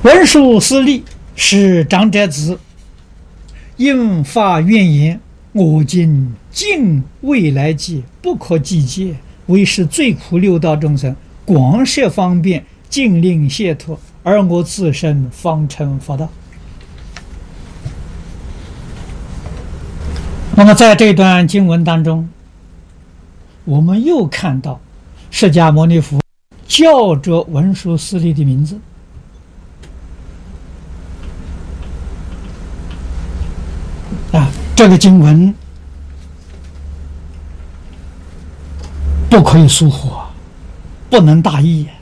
文殊师利是长者子，应发愿言：我今尽未来际，不可计劫，为是最苦六道众生广设方便，尽令解脱，而我自身方成佛道。那么在这段经文当中，我们又看到释迦牟尼佛叫着文殊师利的名字。这个经文不可以疏忽，不能大意。